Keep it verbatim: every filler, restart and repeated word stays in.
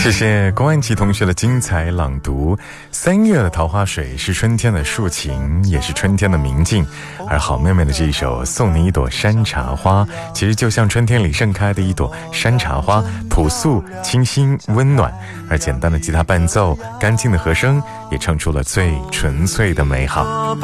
谢谢龚安琪同学的精彩朗读。三月的桃花水是春天的抒情，也是春天的明净。而好妹妹的这一首《送你一朵山茶花》，其实就像春天里盛开的一朵山茶花，朴素、清新、温暖。而简单的吉他伴奏，干净的和声，也唱出了最纯粹的美好。